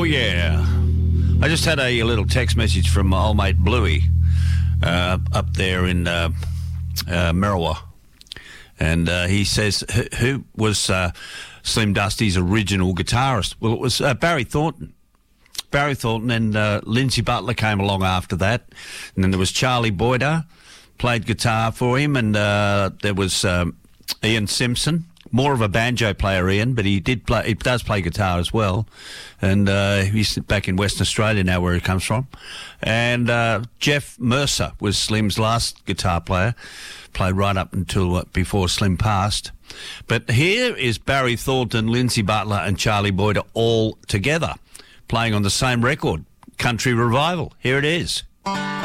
yeah. I just had a little text message from my old mate Bluey up there in Merriwa. And he says, who was Slim Dusty's original guitarist? Well, it was Barry Thornton. Barry Thornton, and Lindsay Butler came along after that. And then there was Charlie Boyder, played guitar for him, and there was Ian Simpson, more of a banjo player, Ian, but he does play guitar as well. And he's back in Western Australia now, where he comes from. And Jeff Mercer was Slim's last guitar player, played right up until before Slim passed. But here is Barry Thornton, Lindsay Butler and Charlie Boyder all together, playing on the same record, Country Revival. Here it is.